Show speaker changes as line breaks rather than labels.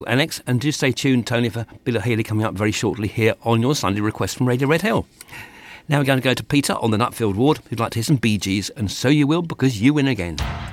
Alex, and do stay tuned, Tony, for Bill Haley coming up very shortly here on your Sunday request from Radio Red Hill. Now we're going to go to Peter on the Nutfield Ward, who'd like to hear some Bee Gees, and so you will, because you win again.